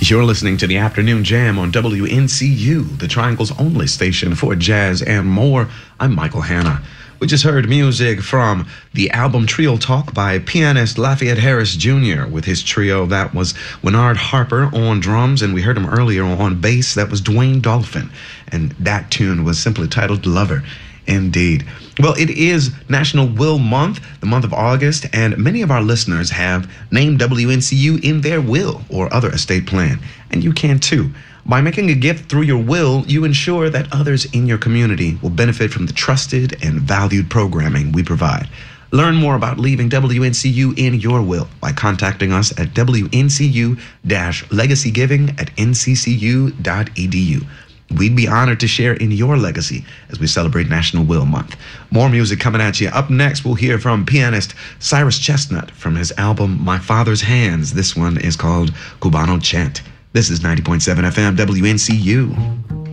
You're listening to the Afternoon Jam on WNCU, the Triangle's only station for jazz and more. I'm Michael Hanna. We just heard music from the album Trio Talk by pianist Lafayette Harris Jr. with his trio. That was Winnard Harper on drums, and we heard him earlier on bass. That was Dwayne Dolphin, and that tune was simply titled Lover. Indeed. Well, it is National Will Month, the month of August, and many of our listeners have named WNCU in their will or other estate plan, and you can too. By making a gift through your will, you ensure that others in your community will benefit from the trusted and valued programming we provide. Learn more about leaving WNCU in your will by contacting us at WNCU-legacygiving@nccu.edu. We'd be honored to share in your legacy as we celebrate National Will Month. More music coming at you. Up next, we'll hear from pianist Cyrus Chestnut from his album My Father's Hands. This one is called Cubano Chant. This is 90.7 FM WNCU.